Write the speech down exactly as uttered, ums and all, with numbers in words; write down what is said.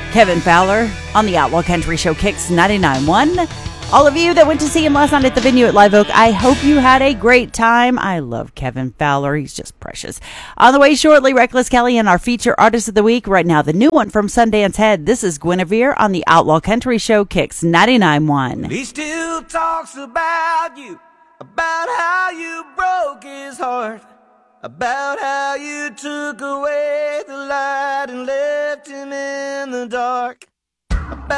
Kevin Fowler on the Outlaw Country Show Kicks ninety-nine point one. All of you that went to see him last night at the venue at Live Oak, I hope you had a great time. I love Kevin Fowler. He's just precious. On the way shortly, Reckless Kelly and our feature artist of the week. Right now, the new one from Sundance Head. This is Guinevere on the Outlaw Country Show Kicks ninety-nine point one. He still talks about you, about how you broke his heart, about how you took away the light and left him in the dark.